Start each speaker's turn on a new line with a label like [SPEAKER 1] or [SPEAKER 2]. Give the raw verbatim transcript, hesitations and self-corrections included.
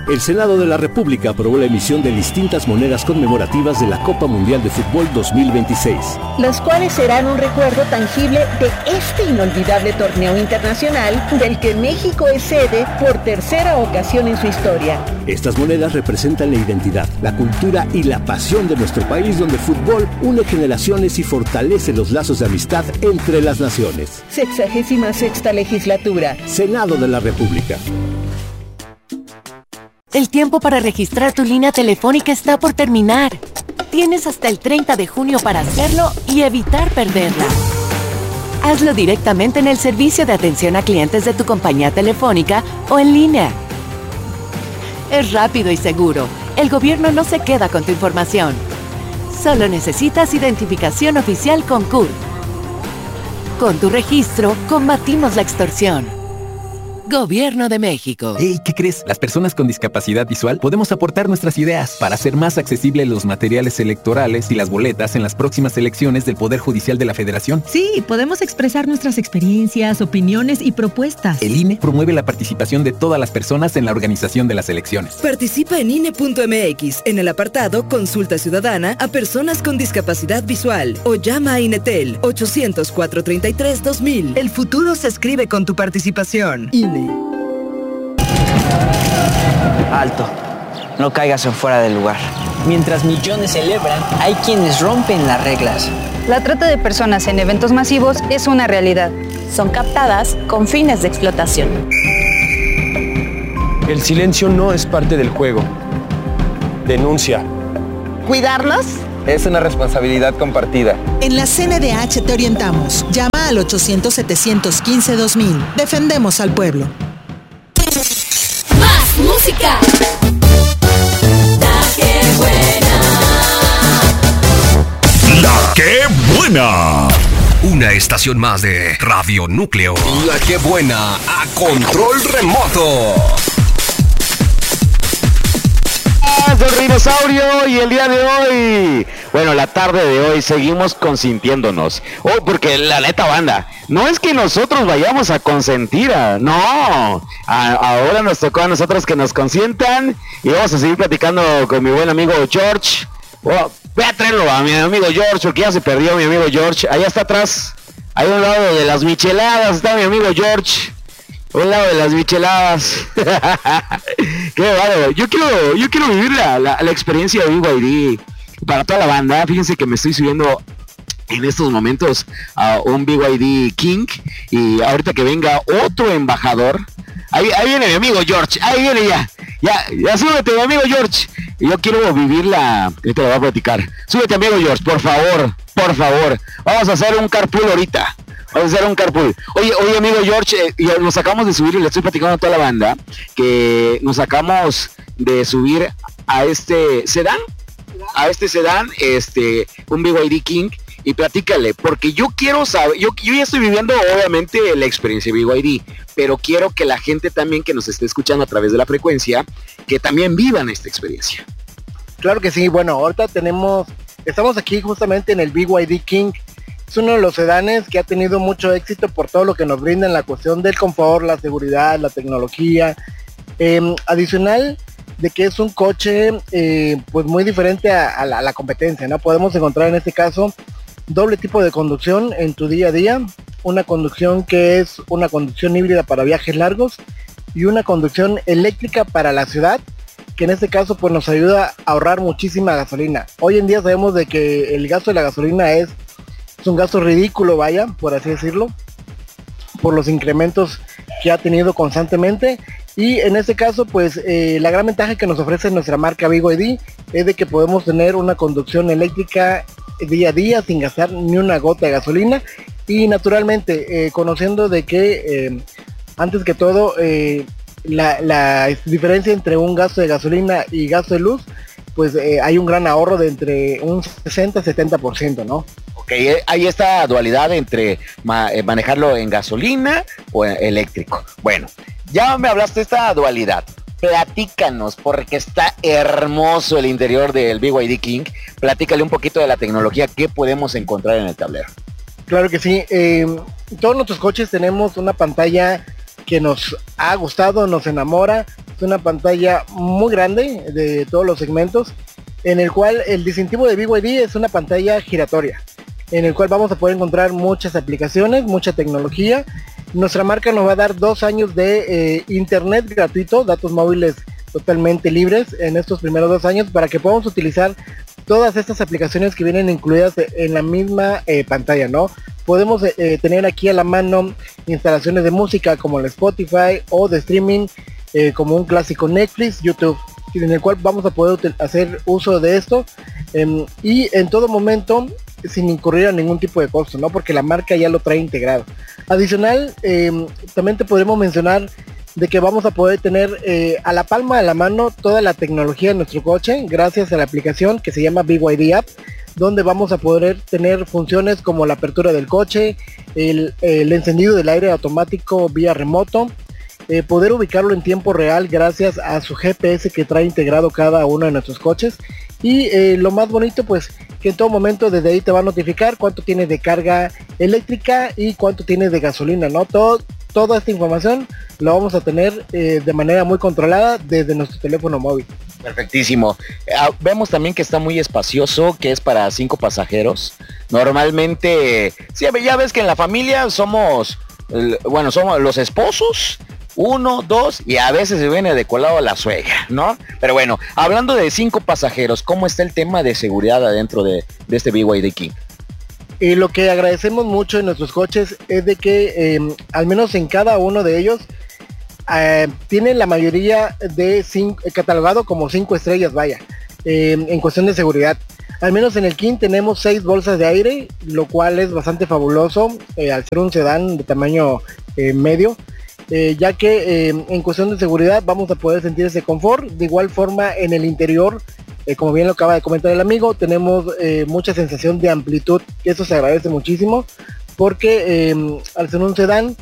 [SPEAKER 1] El Senado de la República aprobó la emisión de distintas monedas conmemorativas de la Copa Mundial de Fútbol dos mil veintiséis.
[SPEAKER 2] Las cuales serán un recuerdo tangible de este inolvidable torneo internacional del que México es sede por tercera ocasión en su historia.
[SPEAKER 1] Estas monedas representan la identidad, la cultura y la pasión de nuestro país, donde el fútbol une generaciones y fortalece los lazos de amistad entre las naciones.
[SPEAKER 2] Sexagésima sexta legislatura.
[SPEAKER 1] Senado de la República.
[SPEAKER 3] El tiempo para registrar tu línea telefónica está por terminar. Tienes hasta el treinta de junio para hacerlo y evitar perderla. Hazlo directamente en el servicio de atención a clientes de tu compañía telefónica o en línea. Es rápido y seguro. El gobierno no se queda con tu información. Solo necesitas identificación oficial con C U R. Con tu registro, combatimos la extorsión. Gobierno de México.
[SPEAKER 4] Hey, ¿qué crees? Las personas con discapacidad visual podemos aportar nuestras ideas para hacer más accesibles los materiales electorales y las boletas en las próximas elecciones del Poder Judicial de la Federación.
[SPEAKER 5] Sí, podemos expresar nuestras experiencias, opiniones y propuestas.
[SPEAKER 4] El I N E promueve la participación de todas las personas en la organización de las elecciones.
[SPEAKER 6] Participa en I N E punto M X en el apartado Consulta Ciudadana a personas con discapacidad visual o llama a INETEL ochocientos, cuatrocientos treinta y tres, dos mil.
[SPEAKER 7] El futuro se escribe con tu participación.
[SPEAKER 6] I N E.
[SPEAKER 8] Alto, no caigas en fuera del lugar. Mientras millones celebran, hay quienes rompen las reglas.
[SPEAKER 9] La trata de personas en eventos masivos es una realidad.
[SPEAKER 3] Son captadas con fines de explotación.
[SPEAKER 10] El silencio no es parte del juego. Denuncia.
[SPEAKER 11] ¿Cuidarnos?
[SPEAKER 12] Es una responsabilidad compartida.
[SPEAKER 13] En la C N D H te orientamos. Llama al ochocientos, setecientos quince, dos mil. Defendemos al pueblo.
[SPEAKER 14] ¡Más música! La que buena.
[SPEAKER 15] La que buena. Una estación más de Radio Núcleo. La que buena a control remoto.
[SPEAKER 16] Del Dinosaurio, y el día de hoy, bueno, la tarde de hoy seguimos consintiéndonos. Oh, porque la neta, banda, no es que nosotros vayamos a consentir, a, no, a, ahora nos tocó a nosotros que nos consientan y vamos a seguir platicando con mi buen amigo George. Oh, voy a traerlo a mi amigo George, porque ya se perdió mi amigo George. Allá está atrás, ahí a un lado de las micheladas está mi amigo George. Un lado de las micheladas. Qué bárbaro. Yo quiero, yo quiero vivir la, la, la experiencia de B Y D para toda la banda. Fíjense que me estoy subiendo en estos momentos a un B Y D King. Y ahorita que venga otro embajador. Ahí, ahí viene mi amigo George. Ahí viene ya. Ya, ya súbete, mi amigo George. Yo quiero vivir la... Ahorita lo voy a platicar. Súbete, amigo George, por favor. Por favor. Vamos a hacer un carpool ahorita. Vamos a hacer un carpool. Oye, oye, amigo George, eh, nos acabamos de subir y le estoy platicando a toda la banda que nos acabamos de subir a este sedán, a este sedán, este, un B Y D King, y platícale, porque yo quiero saber, yo, yo ya estoy viviendo obviamente la experiencia de B Y D, pero quiero que la gente también que nos esté escuchando a través de la frecuencia, que también vivan esta experiencia.
[SPEAKER 17] Claro que sí, bueno, ahorita tenemos, estamos aquí justamente en el B Y D King. Es uno de los sedanes que ha tenido mucho éxito por todo lo que nos brinda en la cuestión del confort, la seguridad, la tecnología. Eh, adicional de que es un coche eh, pues muy diferente a, a, la, a la competencia, ¿no? Podemos encontrar en este caso doble tipo de conducción en tu día a día. Una conducción que es una conducción híbrida para viajes largos y una conducción eléctrica para la ciudad, que en este caso pues nos ayuda a ahorrar muchísima gasolina. Hoy en día sabemos de que el gasto de la gasolina es Es un gasto ridículo, vaya, por así decirlo, por los incrementos que ha tenido constantemente. Y en este caso, pues, eh, la gran ventaja que nos ofrece nuestra marca B Y D es de que podemos tener una conducción eléctrica día a día sin gastar ni una gota de gasolina. Y naturalmente, eh, conociendo de que, eh, antes que todo, eh, la, la diferencia entre un gasto de gasolina y gasto de luz, pues eh, hay un gran ahorro de entre un sesenta a setenta por ciento, ¿no?
[SPEAKER 16] Ok, hay esta dualidad entre ma- manejarlo en gasolina o en eléctrico. Bueno, ya me hablaste de esta dualidad. Platícanos, porque está hermoso el interior del B Y D King. Platícale un poquito de la tecnología que podemos encontrar en el tablero.
[SPEAKER 17] Claro que sí. Eh, todos nuestros coches tenemos una pantalla que nos ha gustado, nos enamora. Es una pantalla muy grande de todos los segmentos, en el cual el distintivo de B Y D es una pantalla giratoria, en el cual vamos a poder encontrar muchas aplicaciones, mucha tecnología. Nuestra marca nos va a dar dos años de eh, internet gratuito, datos móviles totalmente libres en estos primeros dos años para que podamos utilizar todas estas aplicaciones que vienen incluidas en la misma eh, pantalla, ¿no? Podemos eh, tener aquí a la mano instalaciones de música como el Spotify o de streaming eh, como un clásico Netflix, YouTube, en el cual vamos a poder hacer uso de esto eh, y en todo momento sin incurrir a ningún tipo de costo, ¿no? Porque la marca ya lo trae integrado. Adicional, eh, también te podremos mencionar de que vamos a poder tener eh, a la palma de la mano toda la tecnología de nuestro coche gracias a la aplicación que se llama B Y D App, donde vamos a poder tener funciones como la apertura del coche, el, el encendido del aire automático vía remoto, eh, poder ubicarlo en tiempo real gracias a su G P S que trae integrado cada uno de nuestros coches. Y eh, lo más bonito, pues que en todo momento desde ahí te va a notificar cuánto tienes de carga eléctrica y cuánto tienes de gasolina, ¿no? Todo, toda esta información la vamos a tener eh, de manera muy controlada desde nuestro teléfono móvil.
[SPEAKER 16] Perfectísimo. Uh, vemos también que está muy espacioso, que es para cinco pasajeros. Normalmente, sí, ya ves que en la familia somos, bueno, somos los esposos, uno, dos, y a veces se viene de colado la suegra, ¿no? Pero bueno, hablando de cinco pasajeros, ¿cómo está el tema de seguridad adentro de, de este B Y D King?
[SPEAKER 17] Y lo que agradecemos mucho en nuestros coches es de que eh, al menos en cada uno de ellos eh, tienen la mayoría de cinco, catalogado como cinco estrellas, vaya, eh, en cuestión de seguridad. Al menos en el King tenemos seis bolsas de aire, lo cual es bastante fabuloso eh, al ser un sedán de tamaño eh, medio. Eh, ya que eh, en cuestión de seguridad vamos a poder sentir ese confort. De igual forma en el interior, eh, como bien lo acaba de comentar el amigo, tenemos eh, mucha sensación de amplitud, que eso se agradece muchísimo, porque eh, al ser un sedán